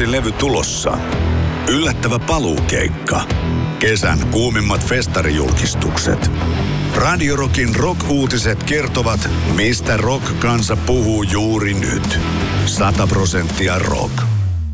uusi levy tulossa. Yllättävä paluukeikka. Kesän kuumimmat festarijulkistukset. Radio Rockin rock-uutiset kertovat, mistä rock-kansa puhuu juuri nyt. 100% rock.